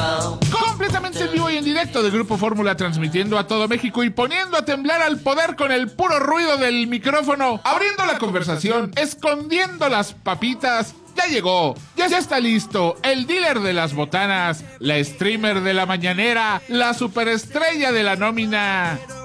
Completamente en vivo y en directo de Grupo Fórmula, transmitiendo a todo México y poniendo a temblar al poder con el puro ruido del micrófono, abriendo la conversación, escondiendo las papitas. Ya llegó, ya está listo, el dealer de las botanas, la streamer de la mañanera, la superestrella de la nómina.